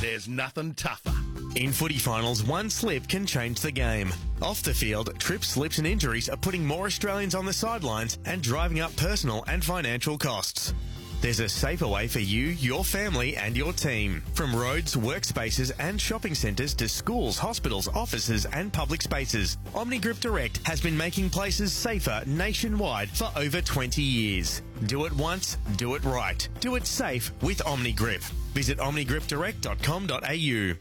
There's nothing tougher. In footy finals, one slip can change the game. Off the field, trips, slips and injuries are putting more Australians on the sidelines and driving up personal and financial costs. There's a safer way for you, your family and your team. From roads, workspaces and shopping centres to schools, hospitals, offices and public spaces, OmniGrip Direct has been making places safer nationwide for over 20 years. Do it once, do it right. Do it safe with OmniGrip. Visit omnigripdirect.com.au.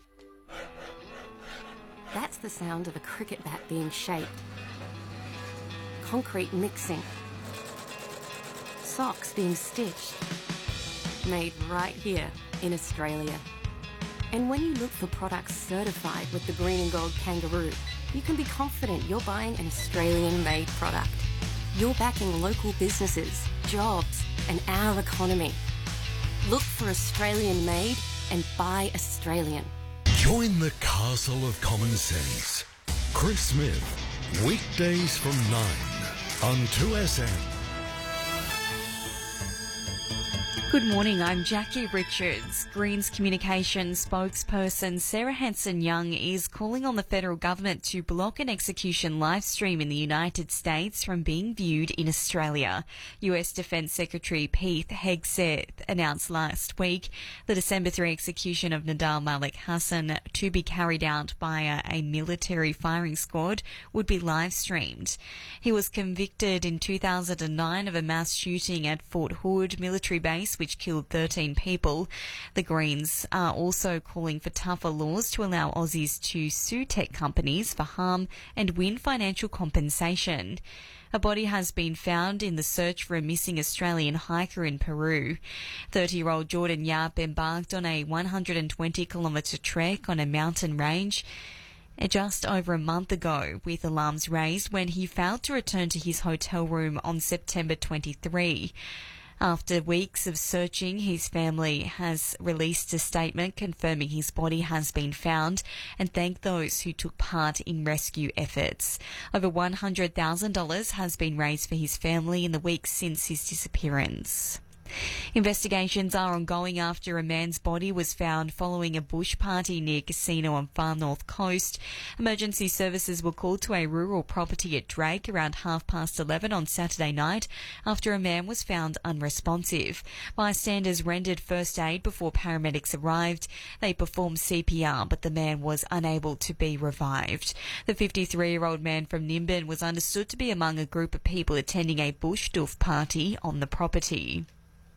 That's the sound of a cricket bat being shaped. Concrete mixing. Socks being stitched. Made right here in Australia. And when you look for products certified with the green and gold kangaroo, you can be confident you're buying an Australian-made product. You're backing local businesses, jobs, and our economy. Look for Australian-made and buy Australian. Join the castle of common sense. Chris Smith, weekdays from 9 on 2SM. Good morning, I'm Jackie Richards. Greens Communications spokesperson Sarah Hanson-Young is calling on the federal government to block an execution live stream in the United States from being viewed in Australia. US Defence Secretary Pete Hegseth announced last week the December 3 execution of Nidal Malik Hassan to be carried out by a military firing squad would be live streamed. He was convicted in 2009 of a mass shooting at Fort Hood military base which killed 13 people. The Greens are also calling for tougher laws to allow Aussies to sue tech companies for harm and win financial compensation. A body has been found in the search for a missing Australian hiker in Peru. 30-year-old Jordan Yap embarked on a 120-kilometre trek on a mountain range just over a month ago, with alarms raised when he failed to return to his hotel room on September 23. After weeks of searching, his family has released a statement confirming his body has been found and thanked those who took part in rescue efforts. Over $100,000 has been raised for his family in the weeks since his disappearance. Investigations are ongoing after a man's body was found following a bush party near Casino on Far North Coast. Emergency services were called to a rural property at Drake around 11:30 on Saturday night after a man was found unresponsive. Bystanders rendered first aid before paramedics arrived. They performed CPR, but the man was unable to be revived. The 53-year-old man from Nimbin was understood to be among a group of people attending a bush doof party on the property.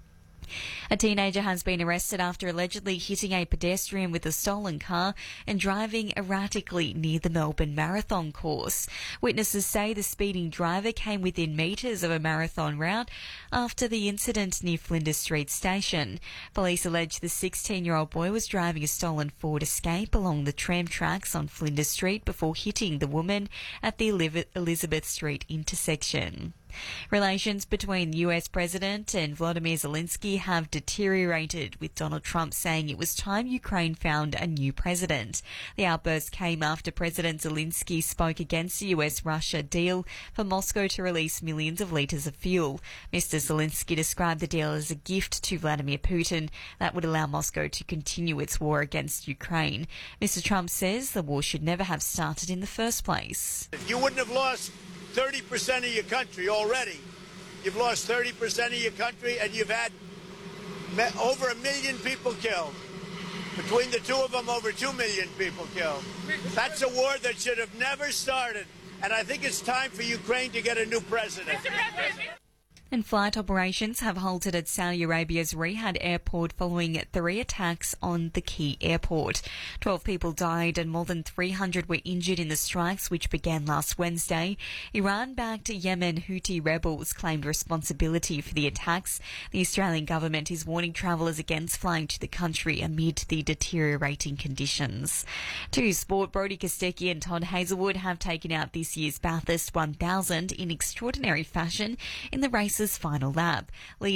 A teenager has been arrested after allegedly hitting a pedestrian with a stolen car and driving erratically near the Melbourne Marathon course. Witnesses say the speeding driver came within metres of a marathon route after the incident near Flinders Street Station. Police allege the 16-year-old boy was driving a stolen Ford Escape along the tram tracks on Flinders Street before hitting the woman at the Elizabeth Street intersection. Relations between the US President and Volodymyr Zelensky have deteriorated, with Donald Trump saying it was time Ukraine found a new president. The outburst came after President Zelensky spoke against the US-Russia deal for Moscow to release millions of litres of fuel. Mr. Zelensky described the deal as a gift to Vladimir Putin that would allow Moscow to continue its war against Ukraine. Mr. Trump says the war should never have started in the first place. You wouldn't have lost 30% of your country already. You've lost 30% of your country, and you've had over 1 million people killed. Between the two of them, over 2 million people killed. That's a war that should have never started, and I think it's time for Ukraine to get a new president. And flight operations have halted at Saudi Arabia's Riyadh airport following 3 attacks on the key airport. 12 people died and more than 300 were injured in the strikes, which began last Wednesday. Iran-backed Yemen Houthi rebels claimed responsibility for the attacks. The Australian government is warning travellers against flying to the country amid the deteriorating conditions. To sport, Brodie Kostecki and Todd Hazelwood have taken out this year's Bathurst 1000 in extraordinary fashion in the race's final lap.